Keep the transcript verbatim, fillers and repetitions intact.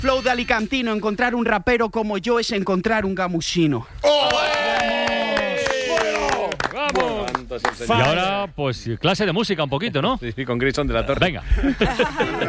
Flow de alicantino, encontrar un rapero como yo es encontrar un gamusino. ¡Oh! Y ahora, pues, clase de música un poquito, ¿no? Sí, con Grison de la Torre. Venga.